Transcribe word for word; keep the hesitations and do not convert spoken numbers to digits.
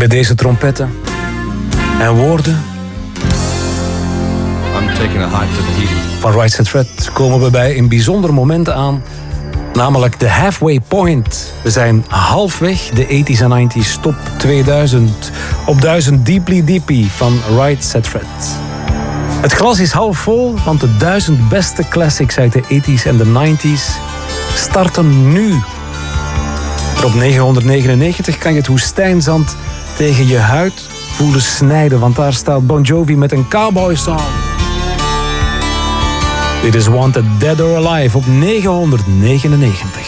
met deze trompetten en woorden I'm taking a hike to the heat. van Right Said Fred komen we bij een bijzonder moment aan. Namelijk de halfway point. We zijn halfweg de tachtiger en negentiger top tweeduizend. Op duizend Deeply Deepy van Right Said Fred. Het glas is half vol, want de duizend beste classics uit de tachtiger en de negentiger starten nu. Op negenhonderdnegenennegentig kan je het woestijnzand tegen je huid voelen snijden, want daar staat Bon Jovi met een cowboy song. Dit is Wanted Dead or Alive op negenhonderdnegenennegentig.